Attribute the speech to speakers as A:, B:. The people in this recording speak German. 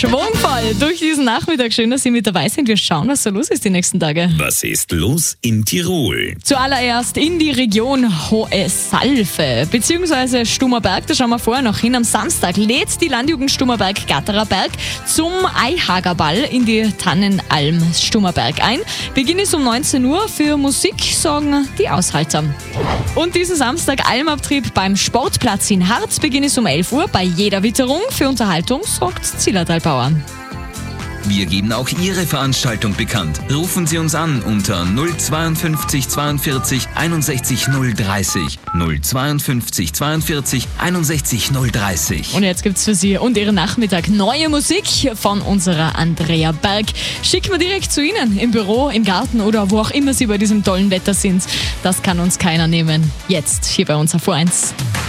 A: Schwungvoll durch diesen Nachmittag. Schön, dass Sie mit dabei sind. Wir schauen, was so los ist die nächsten Tage.
B: Was ist los in Tirol?
A: Zuallererst in die Region Hohe Salve bzw. Stummerberg. Da schauen wir vorher noch hin. Am Samstag lädt die Landjugend Stummerberg Gatterer Berg zum Eihagerball in die Tannenalm Stummerberg ein. Beginn ist um 19 Uhr. Für Musik sorgen die Aushalter. Und diesen Samstag Almabtrieb beim Sportplatz in Harz. Beginn ist um 11 Uhr. Bei jeder Witterung für Unterhaltung sorgt Zillertalbauer.
C: Wir geben auch Ihre Veranstaltung bekannt. Rufen Sie uns an unter 052 42 61 030. 052 42 61 030.
A: Und jetzt gibt's für Sie und Ihren Nachmittag neue Musik von unserer Andrea Berg. Schicken wir direkt zu Ihnen im Büro, im Garten oder wo auch immer Sie bei diesem tollen Wetter sind. Das kann uns keiner nehmen. Jetzt hier bei uns auf 1.